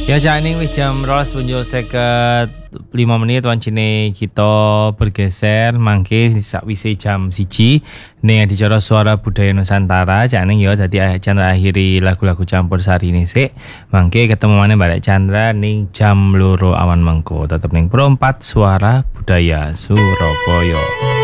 Ya cak ini wis jam 12:55 wancine kita bergeser mangke sakwise jam 1 ning adicara Suara Budaya Nusantara cak ning ya dadi Chandra akhiri lagu-lagu campur sari ini sik mangke ketemu maneh Mbak Chandra ning jam 2 awan mengko tetep ning Pro 4 Suara Budaya Surabaya.